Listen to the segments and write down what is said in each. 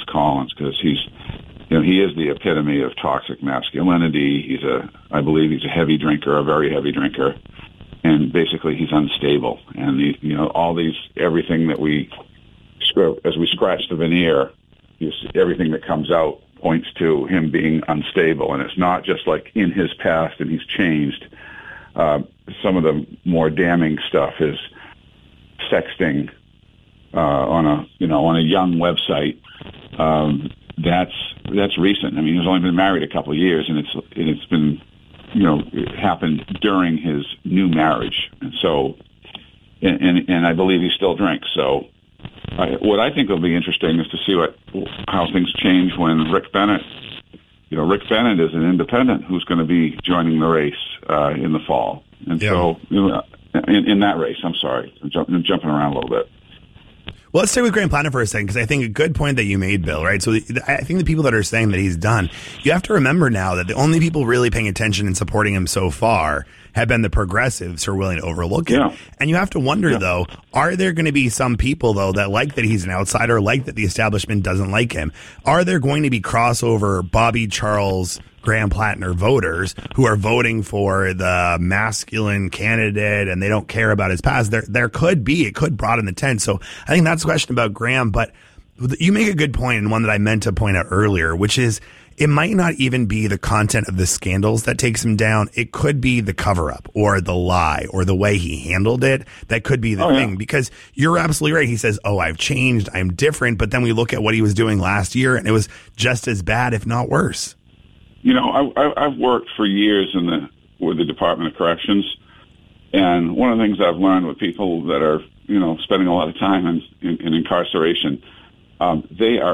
Collins, because he is the epitome of toxic masculinity. I believe he's a heavy drinker, a very heavy drinker, and basically he's unstable. And everything that as we scratch the veneer, everything that comes out points to him being unstable. And it's not just like in his past and he's changed. Some of the more damning stuff is sexting on a young website. That's recent. I mean, he's only been married a couple of years, and it's been, it happened during his new marriage, and so, and I believe he still drinks. So, what I think will be interesting is to see how things change when Rick Bennett. Rick Bennett is an independent who's going to be joining the race in the fall, and so in that race, I'm sorry, I'm jumping around a little bit. Well, let's stay with Graham Plattner for a second, because I think a good point that you made, Bill, right? So I think the people that are saying that he's done, you have to remember now that the only people really paying attention and supporting him so far have been the progressives who are willing to overlook him. Yeah. And you have to wonder, though, are there going to be some people, though, that like that he's an outsider, like that the establishment doesn't like him? Are there going to be crossover Bobby Charles, Graham Plattner voters who are voting for the masculine candidate and they don't care about his past? There could be. It could broaden the tent. So I think that's a question about Graham. But you make a good point, and one that I meant to point out earlier, which is it might not even be the content of the scandals that takes him down. It could be the cover-up or the lie or the way he handled it. That could be the thing, because you're absolutely right. He says, I've changed, I'm different. But then we look at what he was doing last year, and it was just as bad, if not worse. I've worked for years with the Department of Corrections, and one of the things I've learned with people that are, spending a lot of time in incarceration, they are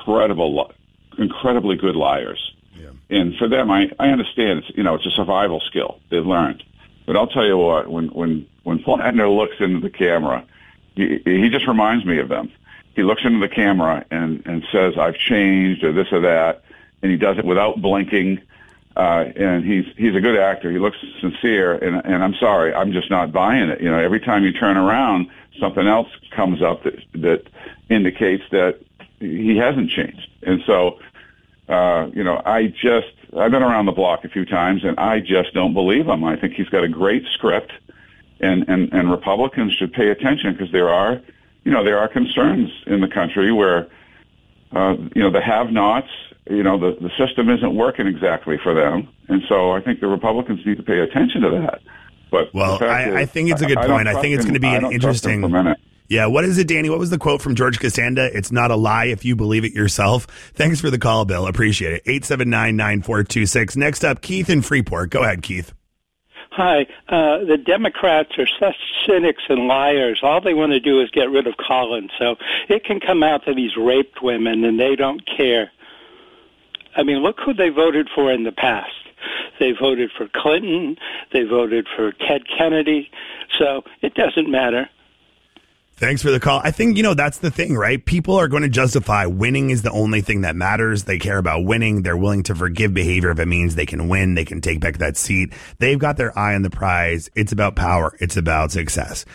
incredibly good liars. Yeah. And for them, I understand it's a survival skill they've learned. But I'll tell you what, when Plattner looks into the camera, he just reminds me of them. He looks into the camera and says, I've changed, or this or that. And he does it without blinking, and he's a good actor. He looks sincere, and I'm sorry, I'm just not buying it. Every time you turn around, something else comes up that indicates that he hasn't changed. And so, I've been around the block a few times, and I just don't believe him. I think he's got a great script, and Republicans should pay attention, because there are concerns in the country where, the have-nots. The system isn't working exactly for them. And so I think the Republicans need to pay attention to that. But I think it's a good point. I think it's going to be an interesting... Yeah, what is it, Danny? What was the quote from George Costanza? It's not a lie if you believe it yourself. Thanks for the call, Bill. Appreciate it. 879-9426. Next up, Keith in Freeport. Go ahead, Keith. Hi. The Democrats are such cynics and liars. All they want to do is get rid of Collins. So it can come out that he's raped women and they don't care. I mean, look who they voted for in the past. They voted for Clinton. They voted for Ted Kennedy. So it doesn't matter. Thanks for the call. I think, that's the thing, right? People are going to justify winning is the only thing that matters. They care about winning. They're willing to forgive behavior if it means they can win. They can take back that seat. They've got their eye on the prize. It's about power. It's about success.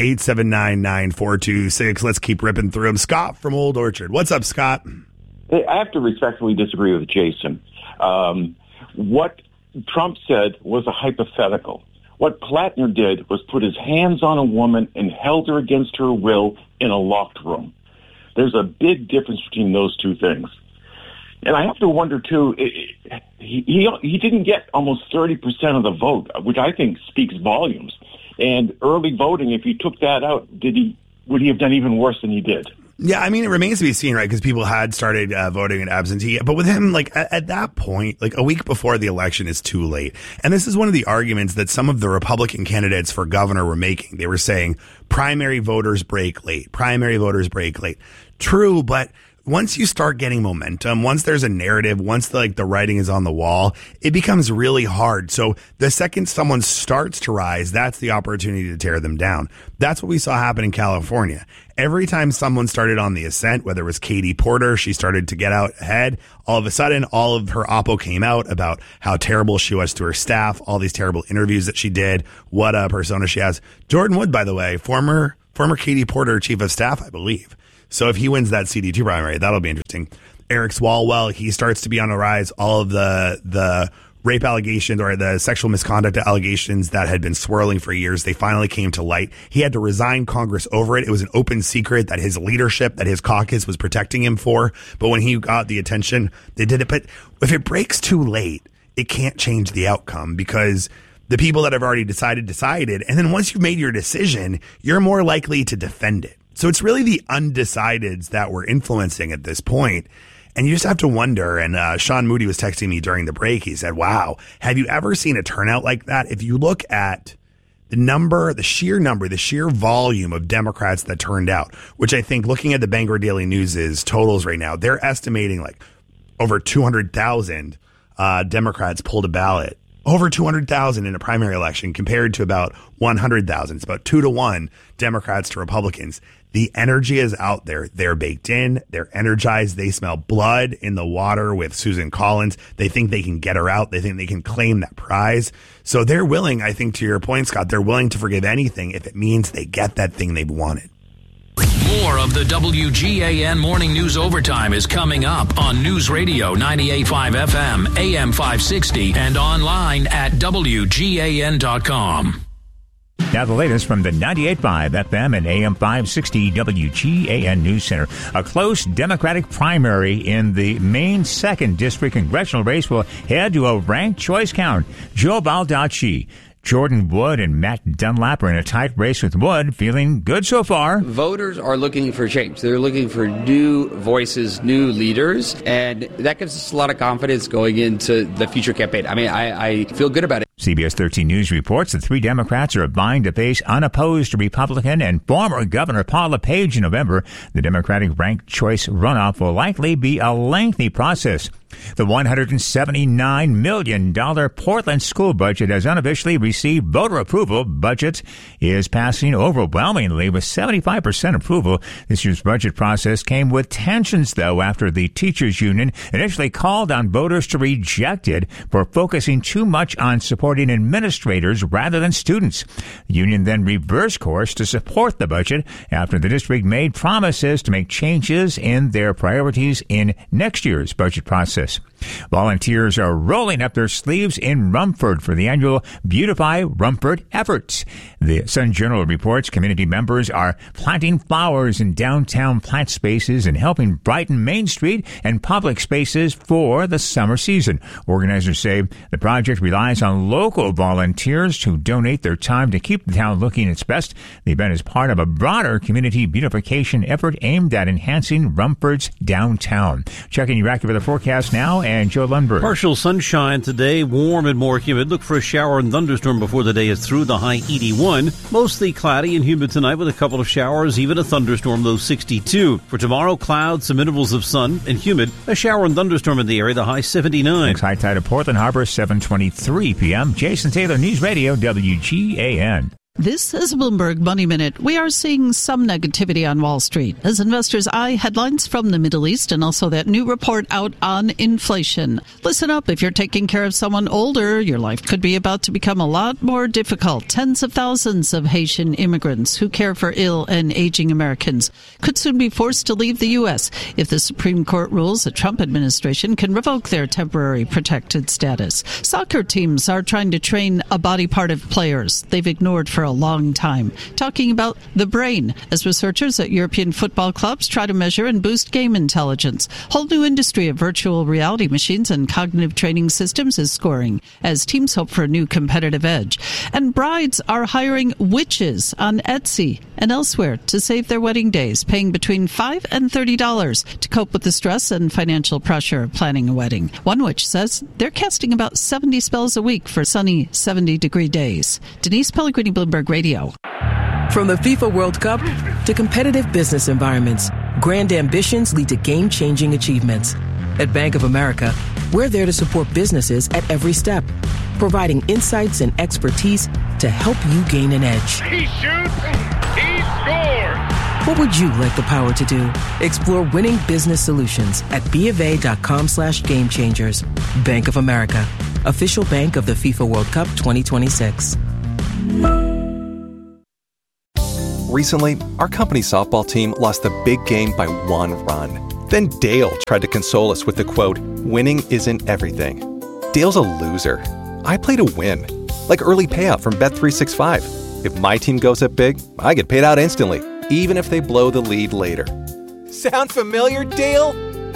879-9426. Let's keep ripping through them. Scott from Old Orchard. What's up, Scott? Hey, I have to respectfully disagree with Jason. What Trump said was a hypothetical. What Plattner did was put his hands on a woman and held her against her will in a locked room. There's a big difference between those two things. And I have to wonder, too, he didn't get almost 30% of the vote, which I think speaks volumes. And early voting, if you took that out, would he have done even worse than he did? Yeah, I mean, it remains to be seen, right? Because people had started voting in absentee. But with him, at that point, a week before the election is too late. And this is one of the arguments that some of the Republican candidates for governor were making. They were saying primary voters break late. Primary voters break late. True, but once you start getting momentum, once there's a narrative, once the writing is on the wall, it becomes really hard. So the second someone starts to rise, that's the opportunity to tear them down. That's what we saw happen in California. Every time someone started on the ascent, whether it was Katie Porter, she started to get out ahead. All of a sudden, all of her oppo came out about how terrible she was to her staff, all these terrible interviews that she did, what a persona she has. Jordan Wood, by the way, former Katie Porter chief of staff, I believe. So if he wins that CD2 primary, that'll be interesting. Eric Swalwell, he starts to be on a rise. All of the rape allegations or the sexual misconduct allegations that had been swirling for years, they finally came to light. He had to resign Congress over it. It was an open secret that his leadership, that his caucus was protecting him for. But when he got the attention, they did it. But if it breaks too late, it can't change the outcome because the people that have already decided. And then once you've made your decision, you're more likely to defend it. So it's really the undecideds that we're influencing at this point. And you just have to wonder, and Sean Moody was texting me during the break. He said, wow, have you ever seen a turnout like that? If you look at the sheer volume of Democrats that turned out, which I think looking at the Bangor Daily News's totals right now, they're estimating like over 200,000 Democrats pulled a ballot. Over 200,000 in a primary election compared to about 100,000. It's about 2-to-1 Democrats to Republicans. The energy is out there. They're baked in. They're energized. They smell blood in the water with Susan Collins. They think they can get her out. They think they can claim that prize. So they're willing, I think to your point, Scott, they're willing to forgive anything if it means they get that thing they've wanted. More of the WGAN Morning News Overtime is coming up on News Radio 98.5 FM, AM 560, and online at WGAN.com. Now the latest from the 98.5 FM and AM 560 WGAN News Center. A close Democratic primary in the Maine 2nd District congressional race will head to a ranked choice count. Joe Baldacci, Jordan Wood, and Matt Dunlap are in a tight race with Wood, feeling good so far. Voters are looking for change. They're looking for new voices, new leaders, and that gives us a lot of confidence going into the future campaign. I mean, I feel good about it. CBS 13 News reports the three Democrats are vying to face unopposed Republican and former Governor Paul LePage in November. The Democratic ranked choice runoff will likely be a lengthy process. The $179 million Portland school budget has unofficially received voter approval. Budget is passing overwhelmingly with 75% approval. This year's budget process came with tensions, though, after the teachers union initially called on voters to reject it for focusing too much on supporting administrators rather than students. The union then reversed course to support the budget after the district made promises to make changes in their priorities in next year's budget process. Volunteers are rolling up their sleeves in Rumford for the annual Beautify Rumford efforts. The Sun Journal reports community members are planting flowers in downtown plant spaces and helping brighten Main Street and public spaces for the summer season. Organizers say the project relies on local volunteers to donate their time to keep the town looking its best. The event is part of a broader community beautification effort aimed at enhancing Rumford's downtown. Checking your AccuWeather forecast now, and Joe Lundberg. Partial sunshine today, warm and more humid. Look for a shower and thunderstorm before the day is through, the high 81. Mostly cloudy and humid tonight with a couple of showers, even a thunderstorm, low 62. For tomorrow, clouds, some intervals of sun and humid. A shower and thunderstorm in the area, the high 79. Next high tide at Portland Harbor, 7:23 p.m. Jason Taylor, News Radio, WGAN. This is a Bloomberg Money Minute. We are seeing some negativity on Wall Street as investors eye headlines from the Middle East and also that new report out on inflation. Listen up. If you're taking care of someone older, your life could be about to become a lot more difficult. Tens of thousands of Haitian immigrants who care for ill and aging Americans could soon be forced to leave the U.S. if the Supreme Court rules the Trump administration can revoke their temporary protected status. Soccer teams are trying to train a body part of players they've ignored for a long time, talking about the brain as researchers at European football clubs try to measure and boost game intelligence. Whole new industry of virtual reality machines and cognitive training systems is scoring as teams hope for a new competitive edge. And brides are hiring witches on Etsy and elsewhere to save their wedding days, paying between $5 and $30 to cope with the stress and financial pressure of planning a wedding. One witch says they're casting about 70 spells a week for sunny 70-degree days. Denise Pellegrini, Bloomberg Radio. From the FIFA World Cup to competitive business environments, grand ambitions lead to game-changing achievements. At Bank of America, we're there to support businesses at every step, providing insights and expertise to help you gain an edge. He shoots, he scores! What would you like the power to do? Explore winning business solutions at BofA.com/gamechangers. Bank of America, official bank of the FIFA World Cup 2026. Recently, our company's softball team lost the big game by 1 run. Then Dale tried to console us with the quote, "Winning isn't everything." Dale's a loser. I play to win. Like early payout from Bet365. If my team goes up big, I get paid out instantly, even if they blow the lead later. Sound familiar, Dale?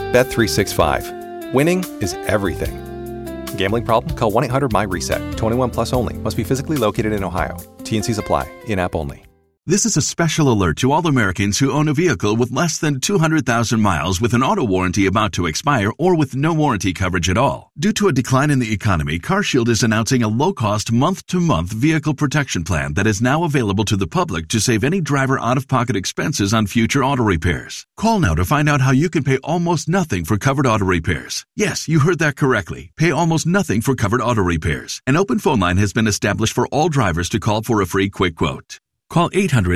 Bet365. Winning is everything. Gambling problem? Call 1-800-MY-RESET. 21 plus only. Must be physically located in Ohio. T&Cs apply. In-app only. This is a special alert to all Americans who own a vehicle with less than 200,000 miles with an auto warranty about to expire or with no warranty coverage at all. Due to a decline in the economy, CarShield is announcing a low-cost month-to-month vehicle protection plan that is now available to the public to save any driver out-of-pocket expenses on future auto repairs. Call now to find out how you can pay almost nothing for covered auto repairs. Yes, you heard that correctly. Pay almost nothing for covered auto repairs. An open phone line has been established for all drivers to call for a free quick quote. Call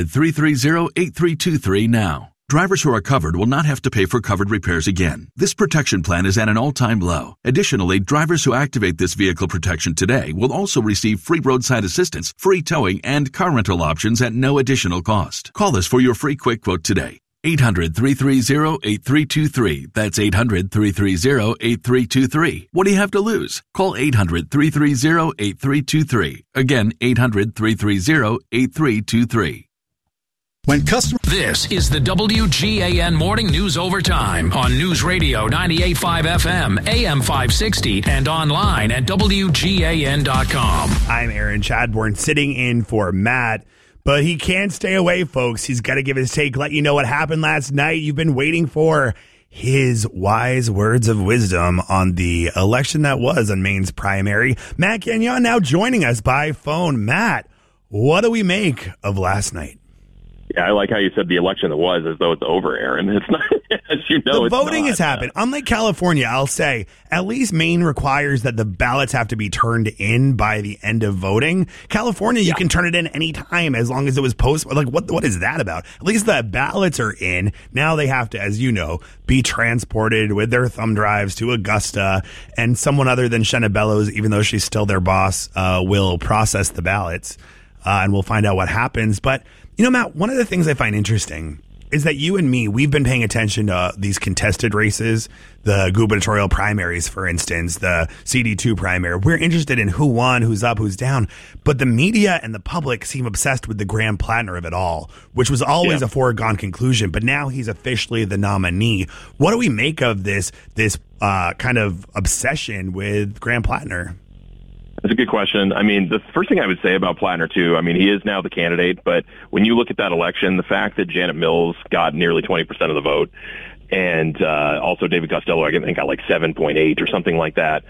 800-330-8323 now. Drivers who are covered will not have to pay for covered repairs again. This protection plan is at an all-time low. Additionally, drivers who activate this vehicle protection today will also receive free roadside assistance, free towing, and car rental options at no additional cost. Call us for your free quick quote today. 800-330-8323. That's 800-330-8323. What do you have to lose? Call 800-330-8323. Again, 800-330-8323. This is the WGAN Morning News Overtime on News Radio 98.5 FM, AM 560, and online at WGAN.com. I'm Aaron Chadbourne, sitting in for Matt. But he can't stay away, folks. He's got to give his take, let you know what happened last night. You've been waiting for his wise words of wisdom on the election that was on Maine's primary. Matt Gagnon now joining us by phone. Matt, what do we make of last night? Yeah, I like how you said the election that was as though it's over, Aaron. It's not, as you know, the voting has happened. Unlike California, I'll say, at least Maine requires that the ballots have to be turned in by the end of voting. California, you can turn it in any time as long as it was posted. Like, what is that about? At least the ballots are in. Now they have to, as you know, be transported with their thumb drives to Augusta, and someone other than Shenna Bellows, even though she's still their boss, will process the ballots, and we'll find out what happens. But you know, Matt, one of the things I find interesting is that you and me, we've been paying attention to these contested races, the gubernatorial primaries, for instance, the CD2 primary. We're interested in who won, who's up, who's down. But the media and the public seem obsessed with the Graham Plattner of it all, which was always a foregone conclusion. But now he's officially the nominee. What do we make of this kind of obsession with Graham Plattner? That's a good question. I mean, the first thing I would say about Plattner, too, I mean, he is now the candidate, but when you look at that election, the fact that Janet Mills got nearly 20% of the vote, and also David Costello, I think, got like 7.8 or something like that.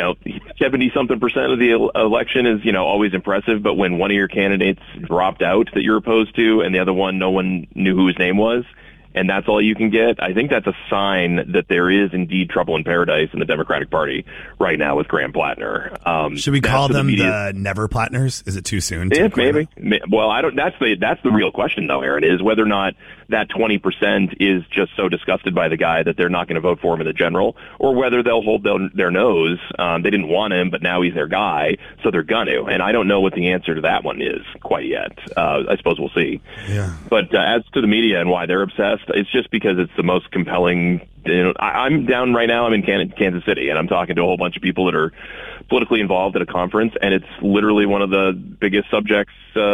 70-something% of the election is, always impressive, but when one of your candidates dropped out that you're opposed to, and the other one, no one knew who his name was, and that's all you can get, I think that's a sign that there is indeed trouble in paradise in the Democratic Party right now with Graham Plattner. Should we call them the Never Plattners? Is it too soon? Maybe. Well, I don't. That's the real question, though, Aaron, is whether or not that 20% is just so disgusted by the guy that they're not going to vote for him in the general, or whether they'll hold their nose. They didn't want him, but now he's their guy, so they're going to. And I don't know what the answer to that one is quite yet. I suppose we'll see. Yeah. But as to the media and why they're obsessed, it's just because it's the most compelling. I'm down right now. I'm in Kansas City, and I'm talking to a whole bunch of people that are politically involved at a conference, and it's literally one of the biggest subjects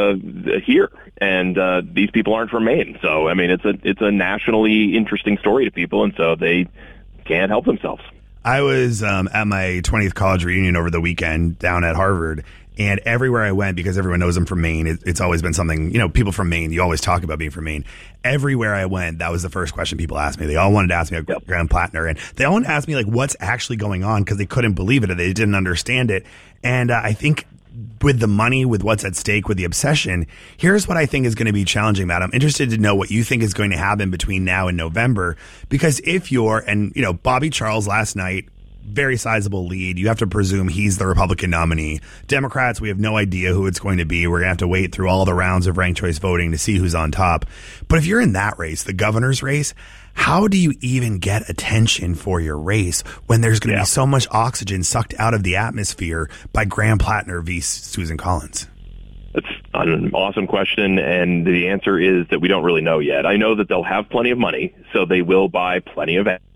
here. And these people aren't from Maine, so I mean, it's a nationally interesting story to people, and so they can't help themselves. I was at my 20th college reunion over the weekend down at Harvard. And everywhere I went, because everyone knows I'm from Maine, it's always been something, people from Maine, you always talk about being from Maine. Everywhere I went, that was the first question people asked me. They all wanted to ask me about Graham Plattner, and they all wanted to ask me, like, what's actually going on, because they couldn't believe it or they didn't understand it. And I think with the money, with what's at stake, with the obsession, here's what I think is going to be challenging, Matt. I'm interested to know what you think is going to happen between now and November, because if Bobby Charles last night, very sizable lead. You have to presume he's the Republican nominee. Democrats, we have no idea who it's going to be. We're going to have to wait through all the rounds of ranked choice voting to see who's on top. But if you're in that race, the governor's race, how do you even get attention for your race when there's going to be so much oxygen sucked out of the atmosphere by Graham Plattner v. Susan Collins? An awesome question, and the answer is that we don't really know yet. I know that they'll have plenty of money, so they will buy plenty of ads.